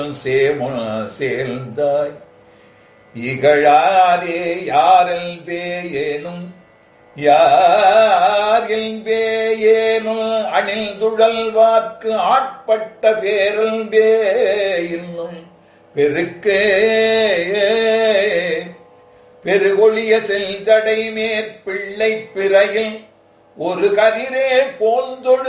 சேர்ந்தாய் இகழாதே யாரில் பேயேனும் அணில் துழல்வார்க்கு ஆட்பட்ட பேரல் பேயின்னும் பெருக்கே பெருகொழிய செல்ஜடை மேற்பிள்ளை பிறையில் ஒரு கதிரே போந்தொழு